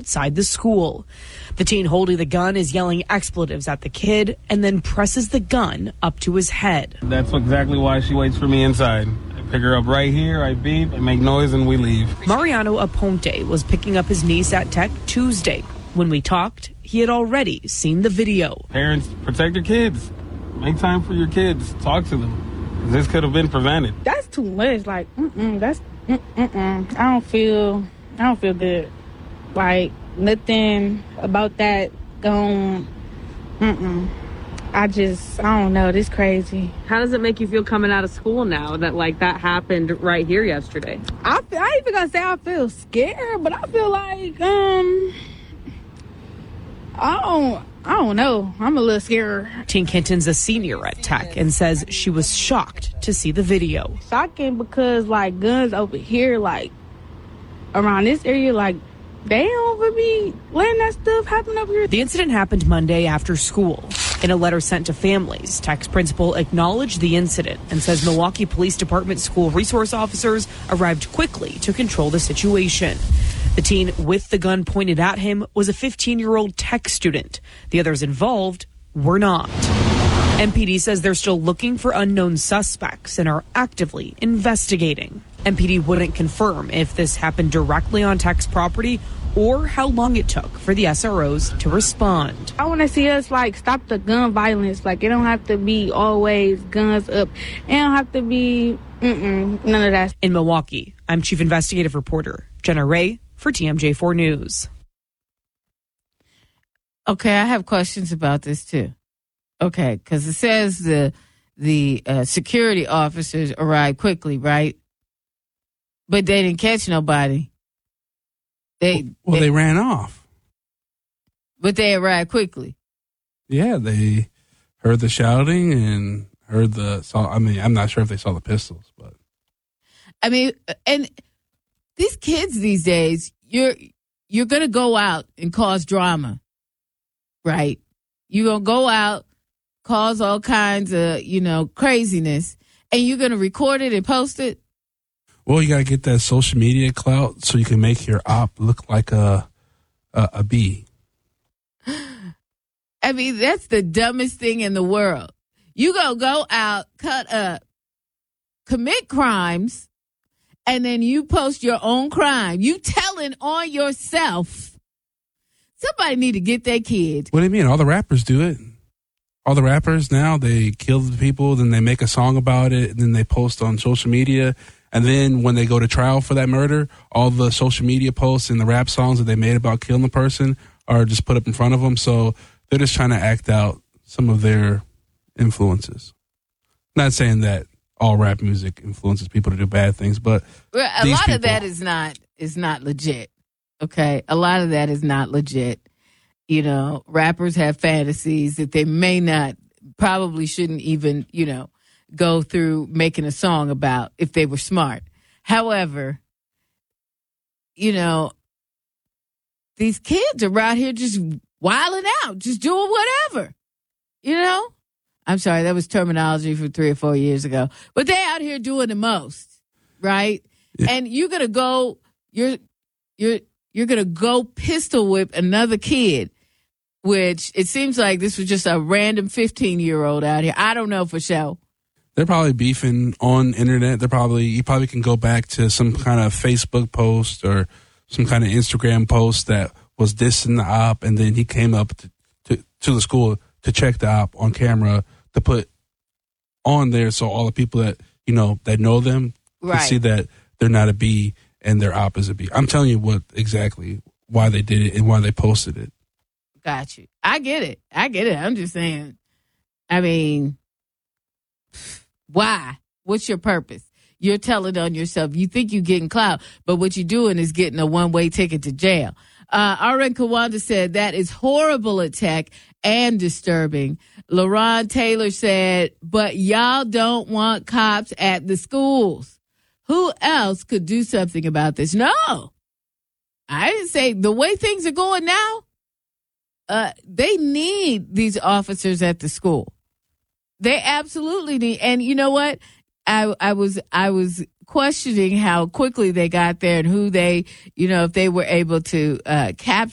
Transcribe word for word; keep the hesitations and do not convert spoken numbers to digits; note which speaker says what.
Speaker 1: outside the school. The teen holding the gun is yelling expletives at the kid and then presses the gun up to his head.
Speaker 2: That's exactly why she waits for me inside. I pick her up right here, I beep, I make noise, and we leave.
Speaker 1: Mariano Aponte was picking up his niece at Tech Tuesday. When we talked, he had already seen the video.
Speaker 2: Parents, protect your kids. Make time for your kids. Talk to them. This could have been prevented.
Speaker 3: That's too much. Like, mm-mm, that's, mm-mm. I don't feel, I don't feel good. Like, nothing about that going, mm-mm. I just, I don't know, this crazy.
Speaker 4: How does it make you feel coming out of school now that, like, that happened right here yesterday?
Speaker 3: I, feel, I ain't even gonna say I feel scared, but I feel like, um, I don't, I don't know. I'm a little scared.
Speaker 1: Teen Kenton's a senior at Tech and says she was shocked to see the video.
Speaker 3: Shocking because, like, guns over here, like, around this area, like, they don't ever be letting that stuff happen over here.
Speaker 1: The incident happened Monday after school. In a letter sent to families, Tech's principal acknowledged the incident and says Milwaukee Police Department school resource officers arrived quickly to control the situation. The teen with the gun pointed at him was a fifteen-year-old Tech student. The others involved were not. M P D says they're still looking for unknown suspects and are actively investigating. M P D wouldn't confirm if this happened directly on Tech's property or how long it took for the S R Os to respond.
Speaker 3: I want to see us, like, stop the gun violence. Like, it don't have to be always guns up. It don't have to be, mm-mm, none of that.
Speaker 1: In Milwaukee, I'm Chief Investigative Reporter Jenna Ray for T M J four News.
Speaker 5: Okay, I have questions about this, too. Okay, because it says the the uh, security officers arrived quickly, right? But they didn't catch nobody. They
Speaker 6: well, they, they ran off.
Speaker 5: But they arrived quickly.
Speaker 6: Yeah, they heard the shouting and heard the. Saw, I mean, I'm not sure if they saw the pistols, but
Speaker 5: I mean, and these kids these days, you're you're gonna go out and cause drama, right? You're gonna go out, cause all kinds of, you know, craziness, and you're gonna record it and post it.
Speaker 6: Well, you got to get that social media clout so you can make your op look like a, a a bee.
Speaker 5: I mean, that's the dumbest thing in the world. You gonna go out, cut up, commit crimes, and then you post your own crime. You telling on yourself. Somebody need to get their kids.
Speaker 6: What do you mean? All the rappers do it. All the rappers now, they kill the people, then they make a song about it, and then they post on social media. And then when they go to trial for that murder, all the social media posts and the rap songs that they made about killing the person are just put up in front of them. So they're just trying to act out some of their influences. Not saying that all rap music influences people to do bad things, but
Speaker 5: well, a lot
Speaker 6: people,
Speaker 5: of that is not is not legit. Okay, a lot of that is not legit. You know, rappers have fantasies that they may not, probably shouldn't even, you know, go through making a song about if they were smart. However, you know, these kids are out here just wilding out, just doing whatever, you know? I'm sorry, that was terminology from three or four years ago. But they out here doing the most, right? Yeah. And you're going to go, you're, you're, you're going to go pistol whip another kid, which it seems like this was just a random fifteen-year-old out here. I don't know for sure.
Speaker 6: They're probably beefing on internet. They're probably, you probably can go back to some kind of Facebook post or some kind of Instagram post that was dissing the op, and then he came up to, to, to the school to check the op on camera to put on there so all the people that, you know, that know them
Speaker 5: right.
Speaker 6: can see that they're not a B and their op is a B. I'm telling you what exactly why they did it and why they posted it.
Speaker 5: Got you. I get it. I get it. I'm just saying, I mean, why? What's your purpose? You're telling on yourself. You think you're getting clout, but what you're doing is getting a one-way ticket to jail. Uh, R N Kawanda said that is horrible at Tech and disturbing. LaRon Taylor said, but y'all don't want cops at the schools. Who else could do something about this? No. I didn't say the way things are going now, uh, they need these officers at the school. They absolutely need. And you know what? I, I was, I was questioning how quickly they got there and who they, you know, if they were able to uh, capture